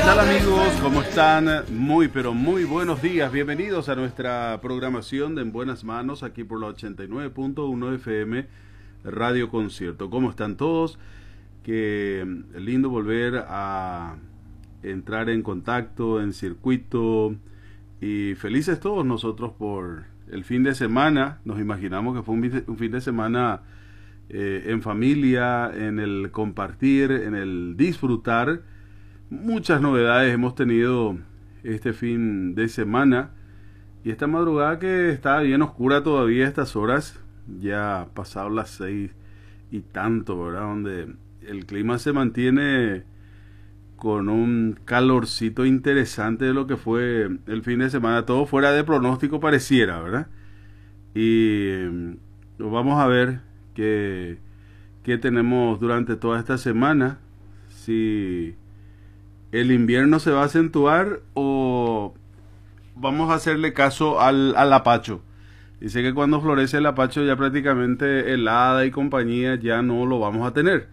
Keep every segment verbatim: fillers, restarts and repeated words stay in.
tal amigos? ¿Cómo están? Muy pero muy buenos días. Bienvenidos a nuestra programación de En Buenas Manos aquí por la ochenta y nueve punto uno F M Radio Concierto. ¿Cómo están todos? Qué lindo volver a entrar en contacto, en circuito, y felices todos nosotros por el fin de semana. Nos imaginamos que fue un fin de semana eh, en familia, en el compartir, en el disfrutar. Muchas novedades hemos tenido este fin de semana y esta madrugada que está bien oscura todavía a estas horas, ya pasado las seis y tanto, ¿verdad? Donde el clima se mantiene con un calorcito interesante de lo que fue el fin de semana, todo fuera de pronóstico pareciera, ¿verdad? Y eh, vamos a ver qué, qué tenemos durante toda esta semana, si el invierno se va a acentuar o vamos a hacerle caso al, al apacho. Dice que cuando florece el apacho ya prácticamente helada y compañía ya no lo vamos a tener.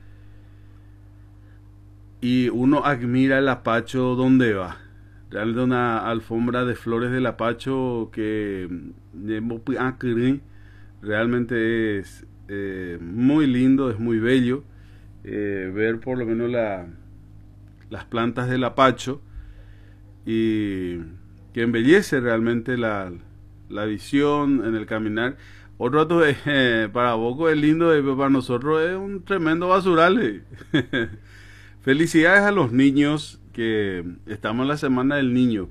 Y uno admira el apacho donde va. Realmente una alfombra de flores del apacho que realmente es eh, muy lindo, es muy bello eh, ver por lo menos la, las plantas del apacho, y que embellece realmente la, la visión en el caminar. Otro rato eh, para Boco es lindo, pero para nosotros es un tremendo basural. Eh. Felicidades a los niños que estamos en la semana del niño.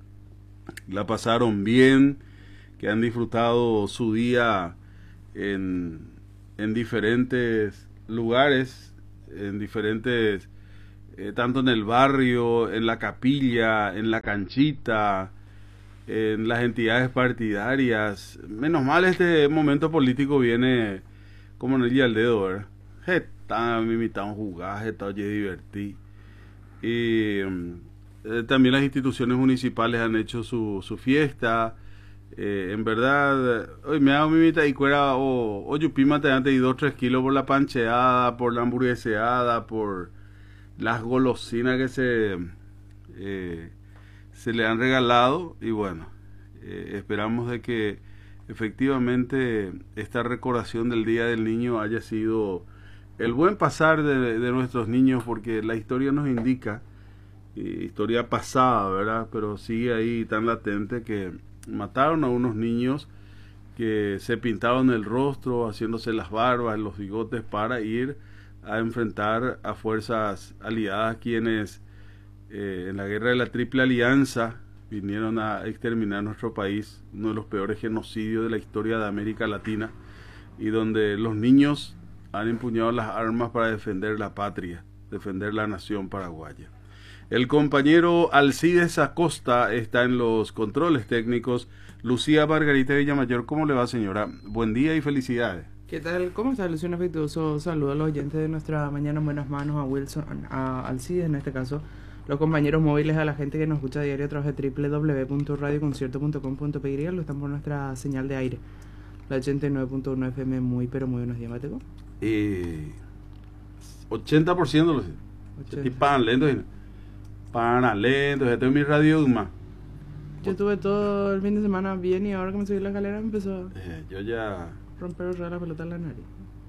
La pasaron bien, que han disfrutado su día en, en diferentes lugares, en diferentes, eh, tanto en el barrio, en la capilla, en la canchita, en las entidades partidarias. Menos mal este momento político viene como en el día al dedo, ¿verdad? Están imitando jugar, están divertir. Y eh, también las instituciones municipales han hecho su, su fiesta. Eh, en verdad, hoy me hago mi mitad y cuera o, o yupima te dan dos, tres kilos por la pancheada, por la hamburgueseada, por las golosinas que se, eh, se le han regalado. Y bueno, eh, esperamos de que efectivamente esta recordación del Día del Niño haya sido el buen pasar de, de nuestros niños, porque la historia nos indica, eh, historia pasada, ¿verdad? Pero sigue ahí tan latente, que mataron a unos niños que se pintaban el rostro, haciéndose las barbas, los bigotes, para ir a enfrentar a fuerzas aliadas, quienes eh, en la guerra de la Triple Alianza vinieron a exterminar nuestro país, uno de los peores genocidios de la historia de América Latina, y donde los niños han empuñado las armas para defender la patria, defender la nación paraguaya. El compañero Alcides Acosta está en los controles técnicos. Lucía Margarita Villamayor, ¿cómo le va, señora? Buen día y felicidades. ¿Qué tal? ¿Cómo está, Lucía? Un afectuoso saludo a los oyentes de nuestra Mañana en Buenas Manos, a Wilson, a Alcides en este caso, los compañeros móviles, a la gente que nos escucha a diario a través de doble u doble u doble u punto radio concierto punto com punto p y, lo están por nuestra señal de aire, la ochenta y nueve punto uno F M. Muy pero muy buenos días, Mateco. Eh, ochenta por ciento los estoy pan lento, pan lento, ya tengo mi radio más. Yo tuve todo el fin de semana bien, y ahora que me subí la escalera me empezó eh, yo ya romper otra la pelota en la nariz.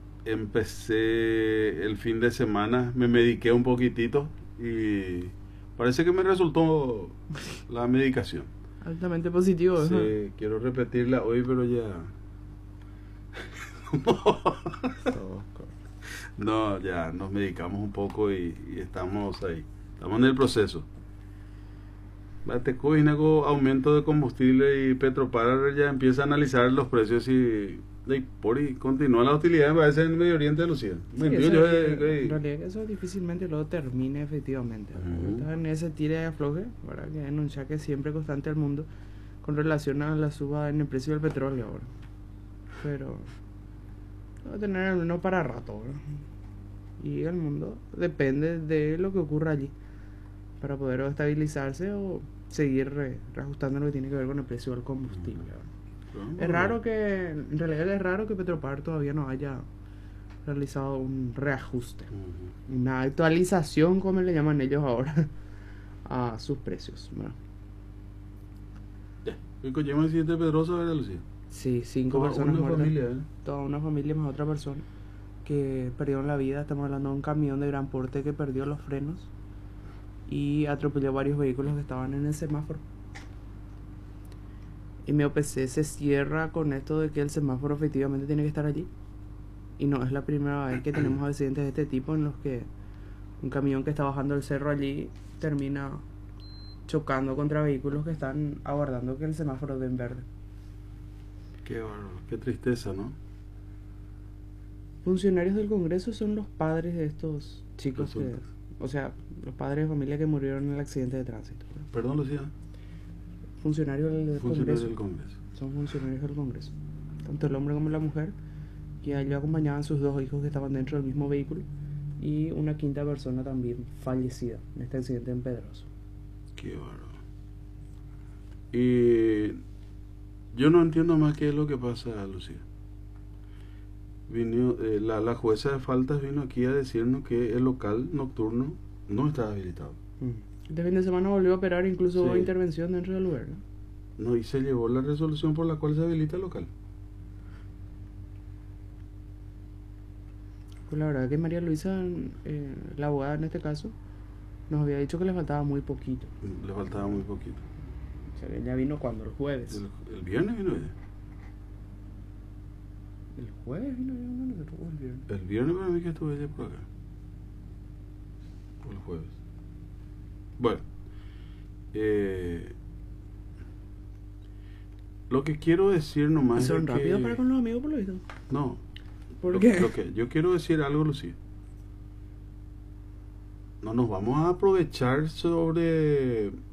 Empecé el fin de semana, me mediqué un poquitito y parece que me resultó la medicación. Altamente positivo. Sí, ¿no? Quiero repetirla hoy, pero ya no, ya nos medicamos un poco y, y estamos ahí, estamos en el proceso. Bateco con aumento de combustible, y Petropar ya empieza a analizar los precios y, y por y continúa la hostilidad, me parece, en Medio Oriente, Lucía. Sí, Bueno, eso yo, es eh, que, eh, en realidad eso difícilmente luego termine efectivamente. Uh-huh. Está en ese tire de afloje, ¿verdad? Que es un chaque siempre constante al mundo con relación a la suba en el precio del petróleo ahora. Pero va a tener al menos para rato, ¿verdad? Y el mundo depende de lo que ocurra allí para poder o estabilizarse o seguir re, reajustando lo que tiene que ver con el precio del combustible. Uh-huh. Es raro que, en realidad es raro que Petropar todavía no haya realizado un reajuste, uh-huh. una actualización, como le llaman ellos ahora, a sus precios, ¿verdad? Ya. ¿Y con llama accidente Pedrosa, verdad, Lucía? Sí, cinco Toda personas una muertas. familia, ¿eh? Toda una familia más otra persona que perdieron la vida. Estamos hablando de un camión de gran porte que perdió los frenos y atropelló varios vehículos que estaban en el semáforo. Y mi O P C se cierra con esto de que el semáforo efectivamente tiene que estar allí. Y no es la primera vez que tenemos accidentes de este tipo en los que un camión que está bajando el cerro allí termina chocando contra vehículos que están aguardando que el semáforo dé en verde. Qué bárbaro, qué tristeza, ¿no? Funcionarios del Congreso son los padres de estos chicos que, Resulta. o sea, los padres de familia que murieron en el accidente de tránsito, ¿no? Perdón, Lucía. Funcionarios del, del Funcionarios Congreso. del Congreso. Son funcionarios del Congreso. Tanto el hombre como la mujer. Y allí acompañaban sus dos hijos que estaban dentro del mismo vehículo. Y una quinta persona también fallecida en este accidente en Pedroso. Qué bárbaro. Y yo no entiendo más qué es lo que pasa, Lucía. Vino, eh, la, la jueza de faltas vino aquí a decirnos que el local nocturno no está habilitado. Mm. Este fin de semana volvió a operar, incluso Sí. hubo intervención dentro del lugar, ¿no? No, y se llevó la resolución por la cual se habilita el local. Pues la verdad que María Luisa, eh, la abogada en este caso, nos había dicho que le faltaba muy poquito. Le faltaba muy poquito. O sea, que ella vino cuando, el jueves. El, el viernes vino ella. ¿El jueves vino ella con nosotros o el viernes? El viernes para mí que estuve ella por acá. O el jueves. Bueno. Eh, lo que quiero decir nomás Son es que... rápidos para con los amigos por lo visto. No. ¿Por lo, qué? Lo que yo quiero decir algo, Lucía. No nos vamos a aprovechar sobre